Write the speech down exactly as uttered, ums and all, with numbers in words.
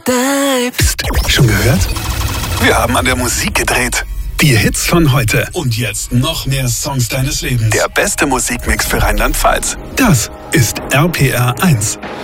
Psst, schon gehört? Wir haben an der Musik gedreht. Die Hits von heute. Und jetzt noch mehr Songs deines Lebens. Der beste Musikmix für Rheinland-Pfalz. Das ist R P R eins.